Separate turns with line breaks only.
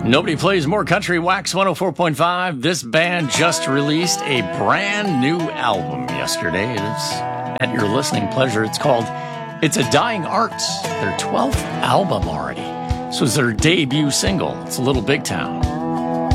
Nobody plays more country. Wax 104.5. This band just released a brand new album yesterday. It's at your listening pleasure. It's called It's a Dying Arts, their 12th album already. This was their debut single. It's Little Big Town.